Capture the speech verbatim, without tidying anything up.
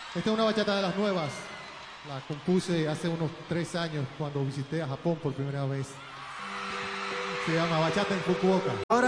Esta es una bachata de las nuevas. La compuse hace unos tres años cuando visité a Japón por primera vez. Se llama Bachata en Fukuoka. Ahora